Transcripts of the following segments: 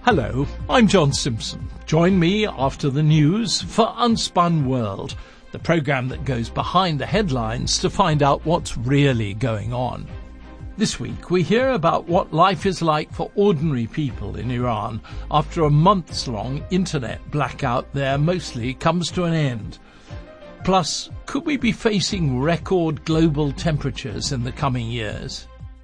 Hello, I'm John Simpson. Join me after the news for Unspun World, the programme that goes behind the headlines to find out what's really going on. This week we hear about what life is like for ordinary people in Iran after a months-long internet blackout there mostly comes to an end. Plus, could we be facing record global temperatures in the coming years?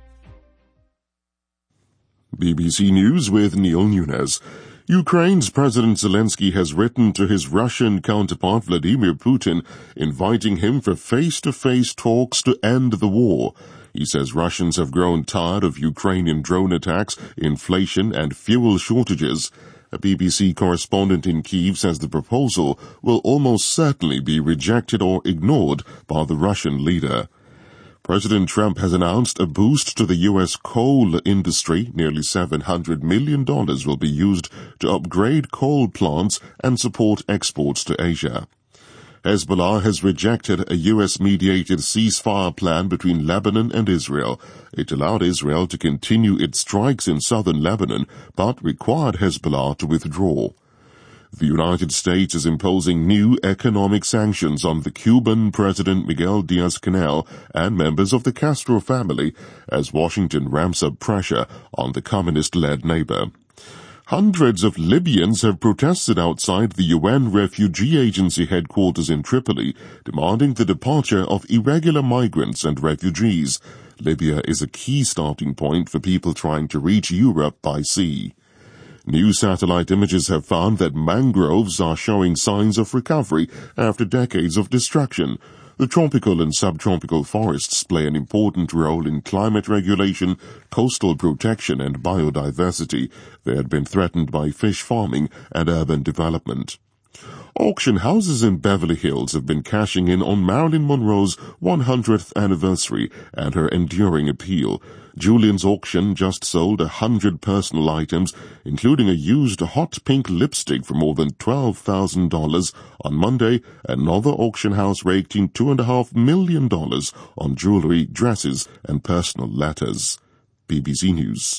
BBC News with Neil Nunes. Ukraine's President Zelensky has written to his Russian counterpart Vladimir Putin, inviting him for face-to-face talks to end the war. He says Russians have grown tired of Ukrainian drone attacks, inflation and fuel shortages. A BBC correspondent in Kyiv says the proposal will almost certainly be rejected or ignored by the Russian leader. President Trump has announced a boost to the U.S. coal industry. Nearly $700 million will be used to upgrade coal plants and support exports to Asia. Hezbollah has rejected a U.S.-mediated ceasefire plan between Lebanon and Israel. It allowed Israel to continue its strikes in southern Lebanon, but required Hezbollah to withdraw. The United States is imposing new economic sanctions on the Cuban President Miguel Diaz-Canel and members of the Castro family as Washington ramps up pressure on the communist-led neighbor. Hundreds of Libyans have protested outside the UN Refugee Agency headquarters in Tripoli, demanding the departure of irregular migrants and refugees. Libya is a key starting point for people trying to reach Europe by sea. New satellite images have found that mangroves are showing signs of recovery after decades of destruction. The tropical and subtropical forests play an important role in climate regulation, coastal protection, and biodiversity. They had been threatened by fish farming and urban development. Auction houses in Beverly Hills have been cashing in on Marilyn Monroe's 100th anniversary and her enduring appeal. Julian's auction just sold 100 personal items, including a used hot pink lipstick for more than $12,000 on Monday. Another auction house raked in $2.5 million on jewelry, dresses, and personal letters. BBC News.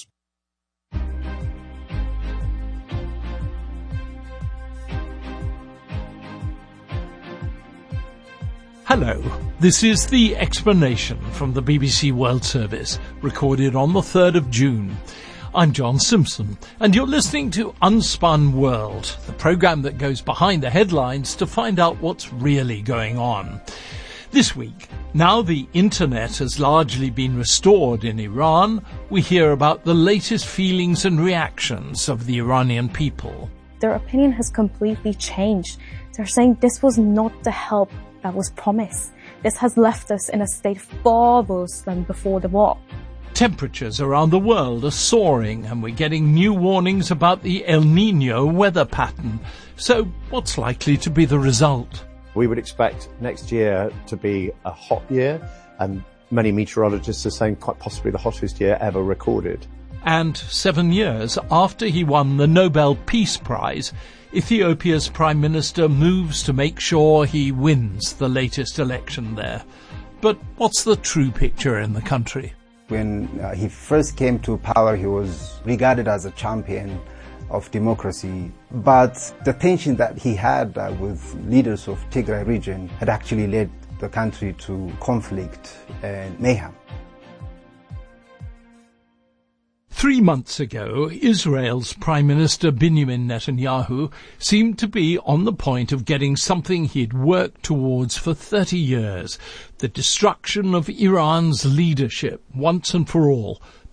Hello, this is The Explanation from the BBC World Service, recorded on the 3rd of June. I'm John Simpson, and you're listening to Unspun World, the programme that goes behind the headlines to find out what's really going on. This week, now the internet has largely been restored in Iran, we hear about the latest feelings and reactions of the Iranian people. Their opinion has completely changed. They're saying this was not the help that was promised. This has left us in a state far worse than before the war. Temperatures around the world are soaring and we're getting new warnings about the El Niño weather pattern. So what's likely to be the result? We would expect next year to be a hot year, and many meteorologists are saying quite possibly the hottest year ever recorded. And 7 years after he won the Nobel Peace Prize, Ethiopia's Prime Minister moves to make sure he wins the latest election there. But what's the true picture in the country? When he first came to power, he was regarded as a champion of democracy. But the tension that he had with leaders of Tigray region had actually led the country to conflict and mayhem. 3 months ago, Israel's Prime Minister Benjamin Netanyahu seemed to be on the point of getting something he'd worked towards for 30 years, the destruction of Iran's leadership once and for all,